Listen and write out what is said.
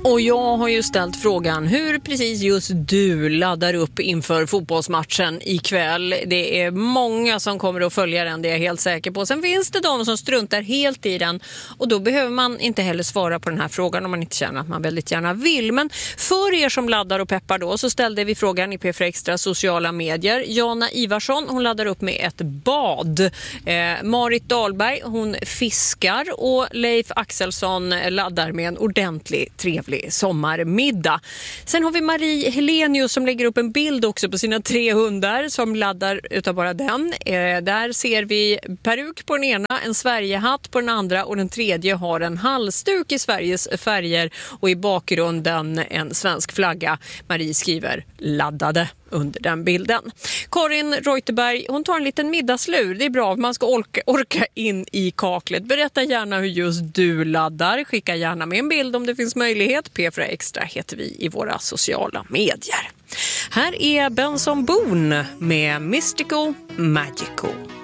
Och jag har ju ställt frågan hur precis just du laddar upp inför fotbollsmatchen ikväll. Det är många som kommer att följa den, det är jag helt säker på. Sen finns det de som struntar helt i den och då behöver man inte heller svara på den här frågan om man inte känner att man väldigt gärna vill. Men för er som laddar och peppar då så ställde vi frågan i P4 Extra sociala medier. Jana Ivarsson, hon laddar upp med ett bad. Marit Dahlberg, hon fiskar och Leif Axelsson laddar med en ordentlig trevlig sommarmiddag. Sen har vi Marie Helenius som lägger upp en bild också på sina 3 hundar som laddar utav bara den. Där ser vi peruk på den ena, en Sverigehatt på den andra och den tredje har en halsduk i Sveriges färger och i bakgrunden en svensk flagga. Marie skriver laddade under den bilden. Karin Reuterberg, hon tar en liten middagslur. Det är bra, man ska orka in i kaklet. Berätta gärna hur just du laddar. Skicka gärna med en bild om det finns möjlighet. P4 Extra heter vi i våra sociala medier. Här är Benson Boone med Mystical Magical.